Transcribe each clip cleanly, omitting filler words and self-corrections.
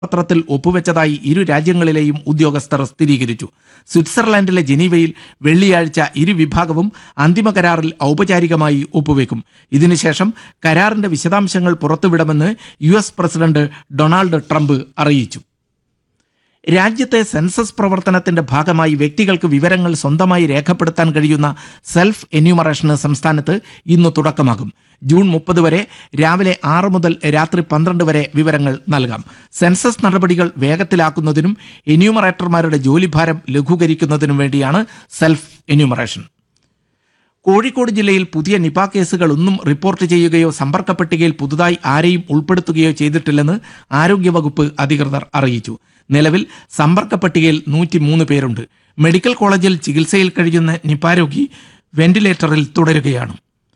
പത്രത്തിൽ ഒപ്പുവെച്ചതായി ഇരു രാജ്യങ്ങളിലെയും ഉദ്യോഗസ്ഥർ സ്ഥിരീകരിച്ചു. സ്വിറ്റ്സർലൻഡിലെ ജനീവയിൽ വെള്ളിയാഴ്ച ഇരു വിഭാഗവും അന്തിമ കരാറിൽ ഔപചാരികമായി ഒപ്പുവെക്കും. ഇതിനുശേഷം കരാറിന്റെ വിശദാംശങ്ങൾ പുറത്തുവിടുമെന്ന് US പ്രസിഡന്റ് ഡൊണാൾഡ് ട്രംപ് അറിയിച്ചു. രാജ്യത്തെ സെൻസസ് പ്രവർത്തനത്തിന്റെ ഭാഗമായി വ്യക്തികൾക്ക് വിവരങ്ങൾ സ്വന്തമായി രേഖപ്പെടുത്താൻ കഴിയുന്ന സെൽഫ് എന്യൂമറേഷന് സംസ്ഥാനത്ത് ഇന്ന് തുടക്കമാകും. ജൂൺ 30 വരെ രാവിലെ 6 മുതൽ രാത്രി 12 വരെ വിവരങ്ങൾ നൽകാം. സെൻസസ് നടപടികൾ വേഗത്തിലാക്കുന്നതിനും എന്യൂമറേറ്റർമാരുടെ ജോലിഭാരം ലഘൂകരിക്കുന്നതിനും വേണ്ടിയാണ് സെൽഫ് എന്യൂമറേഷൻ. കോഴിക്കോട് ജില്ലയിൽ പുതിയ നിപ കേസുകളൊന്നും റിപ്പോർട്ട് ചെയ്യുകയോ സമ്പർക്ക പട്ടികയിൽ പുതുതായി ആരെയും ഉൾപ്പെടുത്തുകയോ ചെയ്തിട്ടില്ലെന്ന് ആരോഗ്യവകുപ്പ് അധികൃതർ അറിയിച്ചു. നിലവിൽ സമ്പർക്ക പട്ടികയിൽ 103 പേരുണ്ട്. മെഡിക്കൽ കോളേജിൽ ചികിത്സയിൽ കഴിയുന്ന നിപ രോഗി വെന്റിലേറ്ററിൽ തുടരുകയാണ്.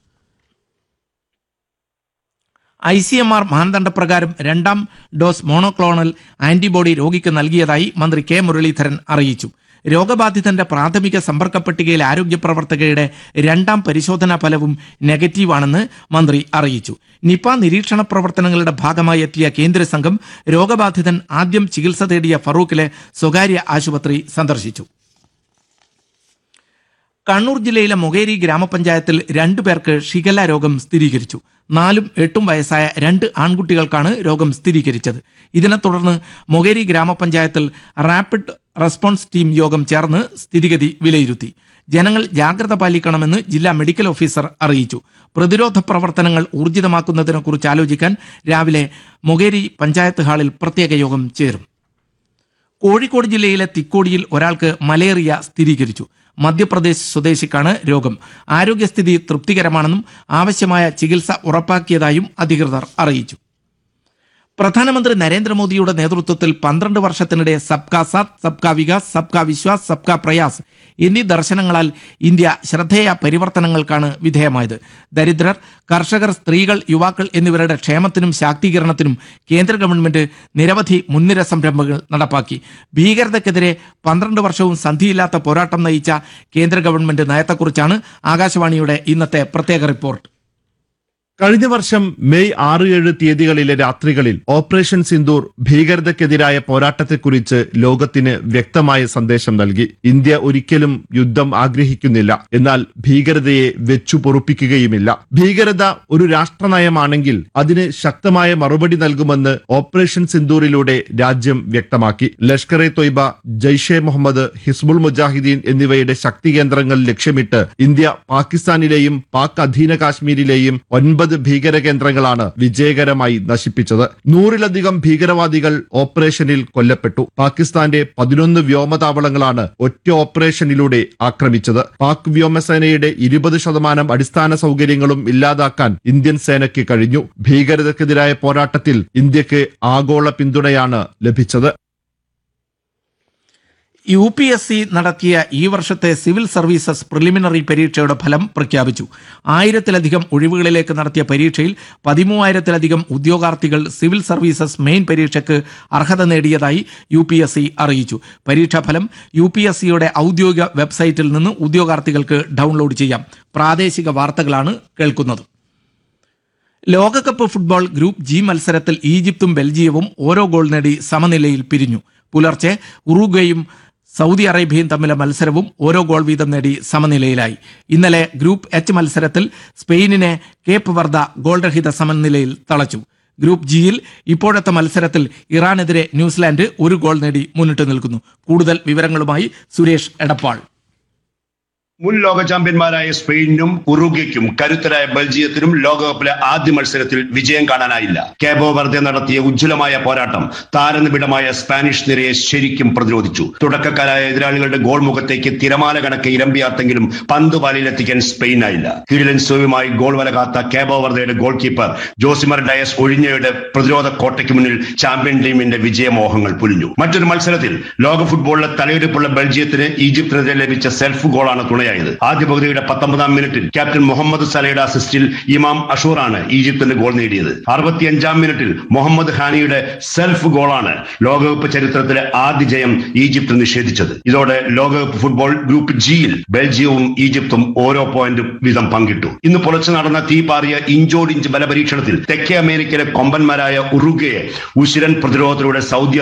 ICMR മാനദണ്ഡപ്രകാരം 2ാം ഡോസ് മോണോക്ലോണൽ ആന്റിബോഡി രോഗിക്ക് നൽകിയതായി മന്ത്രി കെ മുരളീധരൻ അറിയിച്ചു. രോഗബാധിതന്റെ പ്രാഥമിക സമ്പർക്ക പട്ടികയിൽ ആരോഗ്യ പ്രവർത്തകയുടെ 2ാം പരിശോധനാ ഫലവും നെഗറ്റീവാണെന്ന് മന്ത്രി അറിയിച്ചു. നിപ നിരീക്ഷണ പ്രവർത്തനങ്ങളുടെ ഭാഗമായി എത്തിയ കേന്ദ്ര സംഘം രോഗബാധിതൻ ആദ്യം ചികിത്സ തേടിയ ഫറൂഖിലെ സ്വകാര്യ ആശുപത്രി സന്ദർശിച്ചു. കണ്ണൂർ ജില്ലയിലെ മൊകേരി ഗ്രാമപഞ്ചായത്തിൽ 2 പേർക്ക് ഷിഗല്ല രോഗം സ്ഥിരീകരിച്ചു. 4ഉം 8ഉം വയസ്സായ 2 ആൺകുട്ടികൾക്കാണ് രോഗം സ്ഥിരീകരിച്ചത്. ഇതിനെ തുടർന്ന് മൊകേരി ഗ്രാമപഞ്ചായത്തിൽ റാപ്പിഡ് റെസ്പോൺസ് ടീം യോഗം ചേർന്ന് സ്ഥിതിഗതി വിലയിരുത്തി. ജനങ്ങൾ ജാഗ്രത പാലിക്കണമെന്ന് ജില്ലാ മെഡിക്കൽ ഓഫീസർ അറിയിച്ചു. പ്രതിരോധ പ്രവർത്തനങ്ങൾ ഊർജിതമാക്കുന്നതിനെക്കുറിച്ച് ആലോചിക്കാൻ രാവിലെ മൊകേരി പഞ്ചായത്ത് ഹാളിൽ പ്രത്യേക യോഗം ചേരും. കോഴിക്കോട് ജില്ലയിലെ തിക്കോടിയിൽ ഒരാൾക്ക് മലേറിയ സ്ഥിരീകരിച്ചു. മധ്യപ്രദേശ് സ്വദേശിക്കാണ് രോഗം. ആരോഗ്യസ്ഥിതി തൃപ്തികരമാണെന്നും ആവശ്യമായ ചികിത്സ ഉറപ്പാക്കിയതായും അധികൃതർ അറിയിച്ചു. പ്രധാനമന്ത്രി നരേന്ദ്രമോദിയുടെ നേതൃത്വത്തിൽ 12 വർഷത്തിനിടെ സബ്കാ സാത്ത്, സബ്കാ വികാസ്, സബ്കാ വിശ്വാസ്, സബ്കാ പ്രയാസ് എന്നീ ദർശനങ്ങളാൽ ഇന്ത്യ ശ്രദ്ധേയ പരിവർത്തനങ്ങൾക്കാണ് വിധേയമായത്. ദരിദ്രർ, കർഷകർ, സ്ത്രീകൾ, യുവാക്കൾ എന്നിവരുടെ ക്ഷേമത്തിനും ശാക്തീകരണത്തിനും കേന്ദ്ര ഗവൺമെന്റ് നിരവധി മുൻനിര സംരംഭങ്ങൾ നടപ്പാക്കി. ഭീകരതയ്ക്കെതിരെ 12 വർഷവും സന്ധിയില്ലാത്ത പോരാട്ടം നയിച്ച കേന്ദ്ര ഗവൺമെന്റ് നയത്തെക്കുറിച്ചാണ് ആകാശവാണിയുടെ ഇന്നത്തെ പ്രത്യേക റിപ്പോർട്ട്. കഴിഞ്ഞ വർഷം മെയ് 6-7 തീയതികളിലെ രാത്രികളിൽ ഓപ്പറേഷൻ സിന്ദൂർ ഭീകരതയ്ക്കെതിരായ പോരാട്ടത്തെക്കുറിച്ച് ലോകത്തിന് വ്യക്തമായ സന്ദേശം നൽകി. ഇന്ത്യ ഒരിക്കലും യുദ്ധം ആഗ്രഹിക്കുന്നില്ല, എന്നാൽ ഭീകരതയെ വെച്ചു പൊറുപ്പിക്കുകയുമില്ല. ഭീകരത ഒരു രാഷ്ട്രനയമാണെങ്കിൽ അതിന് ശക്തമായ മറുപടി നൽകുമെന്ന് ഓപ്പറേഷൻ സിന്ദൂറിലൂടെ രാജ്യം വ്യക്തമാക്കി. ലഷ്കർ-എ തൊയ്ബ, ജയ്ഷെ മുഹമ്മദ്, ഹിസ്ബുൾ മുജാഹിദീൻ എന്നിവയുടെ ശക്തി കേന്ദ്രങ്ങൾ ലക്ഷ്യമിട്ട് ഇന്ത്യ പാകിസ്ഥാനിലെയും പാക് അധീന കാശ്മീരിലെയും 9 ഭീകര കേന്ദ്രങ്ങളാണ് വിജയകരമായി നശിപ്പിച്ചത്. 100-ലധികം ഭീകരവാദികൾ ഓപ്പറേഷനിൽ കൊല്ലപ്പെട്ടു. പാകിസ്ഥാന്റെ 11 വ്യോമതാവളങ്ങളാണ് ഒറ്റ ഓപ്പറേഷനിലൂടെ ആക്രമിച്ചത്. പാക് വ്യോമസേനയുടെ 20% അടിസ്ഥാന സൗകര്യങ്ങളും ഇല്ലാതാക്കാൻ ഇന്ത്യൻ സേനയ്ക്ക് കഴിഞ്ഞു. ഭീകരതയ്ക്കെതിരായ പോരാട്ടത്തിൽ ഇന്ത്യക്ക് ആഗോള പിന്തുണയാണ് ലഭിച്ചത്. UPSC നടത്തിയ ഈ വർഷത്തെ സിവിൽ സർവീസസ് പ്രിലിമിനറി പരീക്ഷയുടെ ഫലം പ്രഖ്യാപിച്ചു. 1000-ലധികം ഒഴിവുകളിലേക്ക് നടത്തിയ പരീക്ഷയിൽ 13,000-ലധികം ഉദ്യോഗാർത്ഥികൾ സിവിൽ സർവീസസ് മെയിൻ പരീക്ഷയ്ക്ക് അർഹത നേടിയതായി UPSC അറിയിച്ചു. പരീക്ഷാഫലം UPSCയുടെ ഔദ്യോഗിക വെബ്സൈറ്റിൽ നിന്ന് ഉദ്യോഗാർത്ഥികൾക്ക് ഡൗൺലോഡ് ചെയ്യാം. പ്രാദേശിക വാർത്തകളാണ് കേൾക്കുന്നത്. ലോകകപ്പ് ഫുട്ബോൾ ഗ്രൂപ്പ് G മത്സരത്തിൽ ഈജിപ്തും ബെൽജിയവും ഓരോ ഗോൾ നേടി സമനിലയിൽ പിരിഞ്ഞു. പുലർച്ചെ ഉറുഗ്വേയും സൗദി അറേബ്യയും തമ്മിലെ മത്സരവും ഓരോ ഗോൾ വീതം നേടി സമനിലയിലായി. ഇന്നലെ ഗ്രൂപ്പ് H മത്സരത്തിൽ സ്പെയിനിനെ കേപ്പ് വർദ ഗോൾരഹിത സമനിലയിൽ തളച്ചു. ഗ്രൂപ്പ് Gയിൽ ഇപ്പോഴത്തെ മത്സരത്തിൽ ഇറാനെതിരെ ന്യൂസിലാൻഡ് 1 ഗോൾ നേടി മുന്നിട്ട് നിൽക്കുന്നു. കൂടുതൽ വിവരങ്ങളുമായി സുരേഷ് എടപ്പാൾ. മുൻ ലോക ചാമ്പ്യന്മാരായ സ്പെയിനും ഉറുഗ്വേക്കും കരുത്തരായ ബെൽജിയത്തിനും ലോകകപ്പിലെ ആദ്യ മത്സരത്തിൽ വിജയം കാണാനായില്ല. കേബോ വെർദെ നടത്തിയ ഉജ്ജ്വലമായ പോരാട്ടം താരനിബിഡമായ സ്പാനിഷ് നിരയെ ശരിക്കും പ്രതിരോധിച്ചു. തുടക്കക്കാരായ എതിരാളികളുടെ ഗോൾ മുഖത്തേക്ക് തിരമാല കണക്കെ ഇരമ്പിയാർത്തെങ്കിലും പന്ത് വലയിലെത്തിക്കാൻ സ്പെയിനായില്ല. കിടിലൻ സോയുമായി ഗോൾ വല കാത്ത Cabo വെർദയുടെ goal keeper Josimar Diaz ഒഴിഞ്ഞയുടെ പ്രതിരോധ കോട്ടയ്ക്ക് മുന്നിൽ ചാമ്പ്യൻ ടീമിന്റെ വിജയമോഹങ്ങൾ പൊലിഞ്ഞു. മറ്റൊരു മത്സരത്തിൽ ലോക ഫുട്ബോളിലെ തലയെടുപ്പുള്ള ബെൽജിയത്തിന് ഈജിപ്തിനെതിരെ ലഭിച്ച സെൽഫ് ഗോളാണ് തുണയായത്. ആദ്യ പകുതിയുടെ 19-ാം മിനിറ്റിൽ ക്യാപ്റ്റൻ മുഹമ്മദ് സലയുടെ അസിസ്റ്റിൽ ഇമാം അഷൂറാണ് ഈജിപ്തിന്റെ ഗോൾ നേടിയത്. 65-ാം മിനിറ്റിൽ മുഹമ്മദ് ഹാനിയുടെ സെൽഫ് ഗോളാണ് ലോകകപ്പ് ചരിത്രത്തിലെ ആദ്യ ജയം ഈജിപ്ത് നിഷേധിച്ചത്. ഇതോടെ ലോകകപ്പ് ഫുട്ബോൾ ഗ്രൂപ്പ് Gയിൽ ബെൽജിയവും ഈജിപ്തും ഓരോ പോയിന്റ് വീതം പങ്കിട്ടു. ഇന്ന് പുലർച്ചെ നടന്ന തീപാറിയ ഇഞ്ചോടിഞ്ച് ബലപരീക്ഷണത്തിൽ തെക്കേ അമേരിക്കയിലെ കൊമ്പന്മാരായ ഉറുഗ്വേയെ ഉശിരൻ പ്രതിരോധത്തിലൂടെ സൗദി